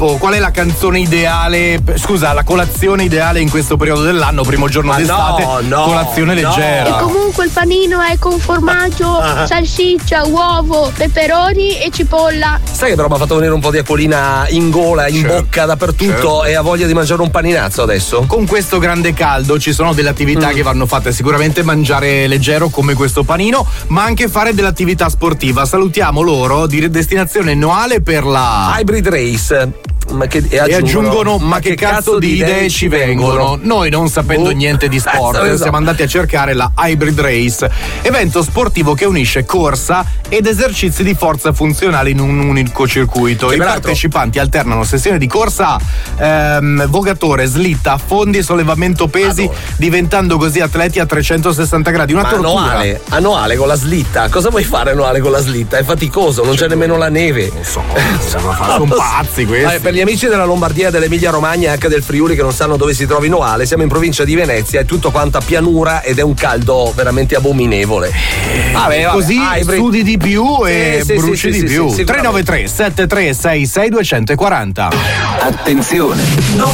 Pippo, qual è la canzone ideale? Scusa, la colazione ideale in questo periodo dell'anno, primo giorno d'estate? Colazione leggera. E comunque il panino è con formaggio, salsiccia, uovo, peperoni e cipolla. Sai che però mi ha fatto venire un po' di acquolina in gola, in bocca, dappertutto, e ha voglia di mangiare un paninazzo adesso? Con questo grande caldo ci sono delle attività che vanno fatte, sicuramente mangiare leggero come questo panino, ma anche fare dell'attività sportiva. Salutiamo loro di destinazione Noale per la Hybrid Race. E aggiungono ma che cazzo di idee ci vengono? Noi, non sapendo niente di sport, siamo andati a cercare la Hybrid Race, evento sportivo che unisce corsa ed esercizi di forza funzionali in un unico circuito. I partecipanti alternano sessioni di corsa vogatore, slitta, affondi e sollevamento pesi, diventando così atleti a 360 gradi. Una tortura. Annuale con la slitta. Cosa vuoi fare annuale con la slitta? È faticoso, non c'è nemmeno la neve. Non so, sono pazzi questi. Per gli amici della Lombardia, dell'Emilia Romagna e anche del Friuli che non sanno dove si trovi Noale, siamo in provincia di Venezia, è tutto quanta pianura ed è un caldo veramente abominevole. Così sudi di più e bruci di più. 393 7366 240. Attenzione!